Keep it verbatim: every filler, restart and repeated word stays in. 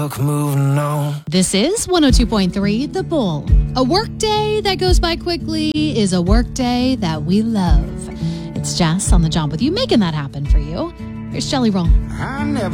moving on. This is one oh two point three The Bull. A work day that goes by quickly is a work day that we love. It's Jess on the job with you, making that happen for you. Here's Jelly Roll. I never